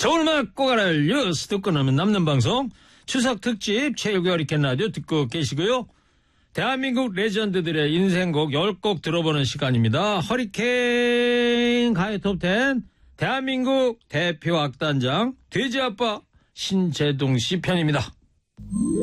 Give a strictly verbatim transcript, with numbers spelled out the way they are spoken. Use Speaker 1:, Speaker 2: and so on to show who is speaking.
Speaker 1: 자, 오늘만 꼭 알아야 뉴스 듣고 나면 남는 방송 추석 특집 최일구 허리케인 라디오 듣고 계시고요. 대한민국 레전드들의 인생곡 열 곡 들어보는 시간입니다. 허리케인 가요 톱텐 대한민국 대표 악단장 돼지아빠 신재동 씨 편입니다.